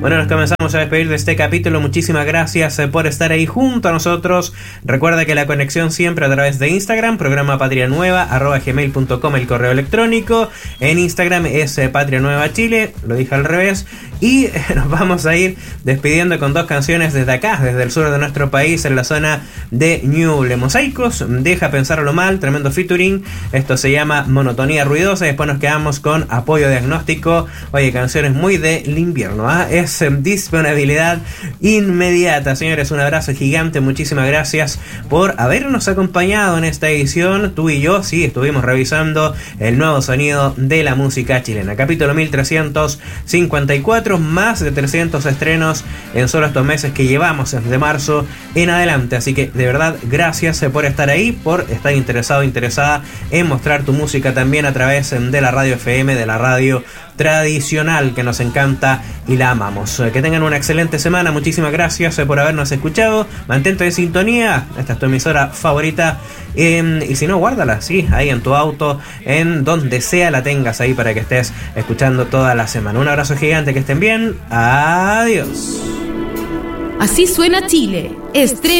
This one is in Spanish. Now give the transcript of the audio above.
Bueno, nos comenzamos a despedir de este capítulo. Muchísimas gracias por estar ahí junto a nosotros. Recuerda que la conexión siempre a través de Instagram, programa patrianueva, @gmail.com, el correo electrónico. En Instagram es Patria Nueva Chile, lo dije al revés. Y nos vamos a ir despidiendo con dos canciones desde acá, desde el sur de nuestro país, en la zona de Ñuble. Mosaicos, Deja Pensarlo Mal, tremendo featuring. Esto se llama Monotonía Ruidosa. Y después nos quedamos con Apoyo Diagnóstico. Oye, canciones muy del invierno, ¿ah? Es disponibilidad inmediata. Señores, un abrazo gigante. Muchísimas gracias por habernos acompañado en esta edición. Tú y yo, sí, estuvimos revisando el nuevo sonido de la música chilena. Capítulo 1354, más de 300 estrenos en solo estos meses que llevamos desde marzo en adelante. Así que de verdad, gracias por estar ahí, por estar interesada en mostrar tu música también a través de la radio FM, de la radio tradicional, que nos encanta y la amamos. Que tengan una excelente semana. Muchísimas gracias por habernos escuchado. Mantente en sintonía. Esta es tu emisora favorita. Y si no, guárdala, sí, ahí en tu auto, en donde sea la tengas ahí para que estés escuchando toda la semana. Un abrazo gigante, que estén bien. Adiós. Así suena Chile. Estreno